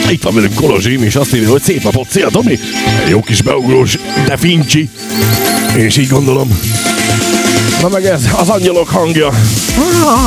Itt van velünk Kolozsim, és azt írja, hogy szép napot, szia Tomi! Jó kis beugrós, de fincsi. Én is így gondolom. Na meg ez az angyalok hangja.